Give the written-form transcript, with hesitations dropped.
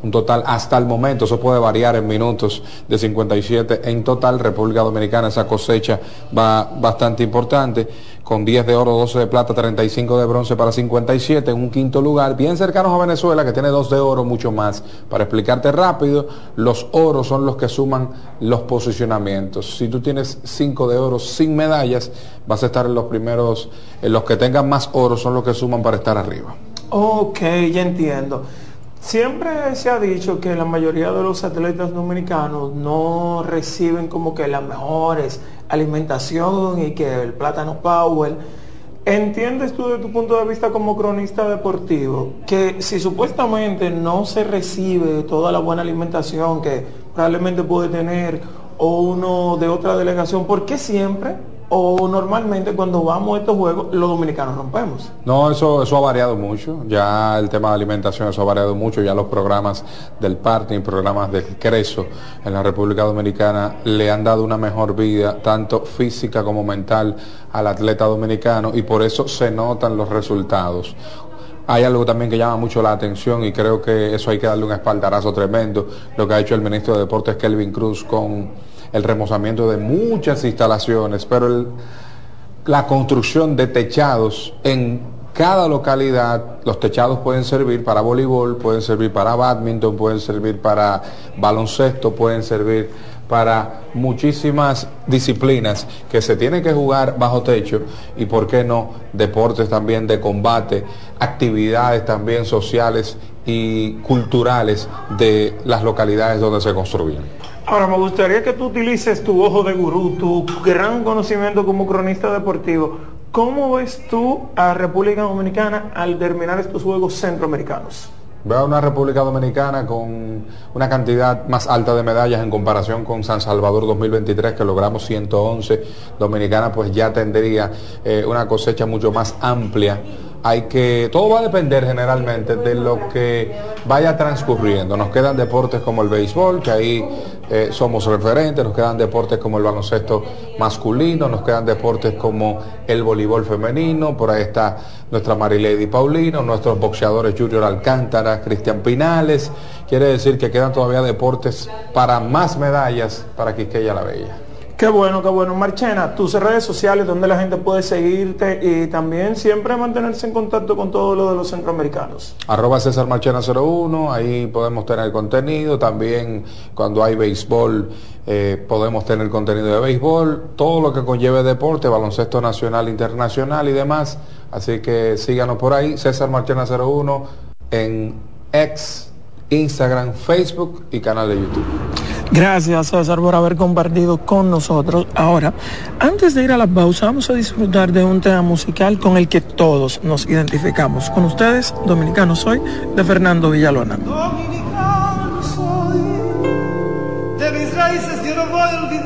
un total hasta el momento, eso puede variar en minutos, de 57 en total. República Dominicana, esa cosecha va bastante importante, con 10 de oro, 12 de plata, 35 de bronce para 57, en un quinto lugar, bien cercanos a Venezuela, que tiene 2 de oro, mucho más. Para explicarte rápido, los oros son los que suman los posicionamientos. Si tú tienes 5 de oro sin medallas, vas a estar en los primeros, en los que tengan más oro son los que suman para estar arriba. Ok, ya entiendo. Siempre se ha dicho que la mayoría de los atletas dominicanos no reciben como que las mejores alimentación y que el plátano power. ¿Entiendes tú de tu punto de vista como cronista deportivo que si supuestamente no se recibe toda la buena alimentación que probablemente puede tener o uno de otra delegación, por qué siempre o normalmente cuando vamos a estos juegos los dominicanos rompemos? No, eso ha variado mucho, ya el tema de alimentación, eso ha variado mucho, ya los programas del Partner, programas del CRESO en la República Dominicana le han dado una mejor vida, tanto física como mental, al atleta dominicano, y por eso se notan los resultados. Hay algo también que llama mucho la atención y creo que eso hay que darle un espaldarazo tremendo, lo que ha hecho el ministro de Deportes Kelvin Cruz con el remozamiento de muchas instalaciones, pero la construcción de techados en cada localidad. Los techados pueden servir para voleibol, pueden servir para bádminton, pueden servir para baloncesto, pueden servir para muchísimas disciplinas que se tienen que jugar bajo techo, y por qué no deportes también de combate, actividades también sociales y culturales de las localidades donde se construyen. Ahora me gustaría que tú utilices tu ojo de gurú, tu gran conocimiento como cronista deportivo. ¿Cómo ves tú a República Dominicana al terminar estos Juegos Centroamericanos? Veo a una República Dominicana con una cantidad más alta de medallas en comparación con San Salvador 2023, que logramos 111. Dominicana pues ya tendría una cosecha mucho más amplia. Todo va a depender generalmente de lo que vaya transcurriendo. Nos quedan deportes como el béisbol, que ahí somos referentes, nos quedan deportes como el baloncesto masculino, nos quedan deportes como el voleibol femenino, por ahí está nuestra Marilady Paulino, nuestros boxeadores Junior Alcántara, Cristian Pinales. Quiere decir que quedan todavía deportes para más medallas para Quisqueya la Bella. Qué bueno, qué bueno. Marchena, tus redes sociales donde la gente puede seguirte y también siempre mantenerse en contacto con todo lo de los centroamericanos. @César Marchena 01, ahí podemos tener contenido. También cuando hay béisbol podemos tener contenido de béisbol, todo lo que conlleve deporte, baloncesto nacional, internacional y demás. Así que síganos por ahí, César Marchena 01 en X, Instagram, Facebook y canal de YouTube. Gracias, César, por haber compartido con nosotros. Ahora, antes de ir a la pausa, vamos a disfrutar de un tema musical con el que todos nos identificamos. Con ustedes, Dominicano Soy, de Fernando Villalona. Dominicano soy, de mis raíces yo no voy a olvidar.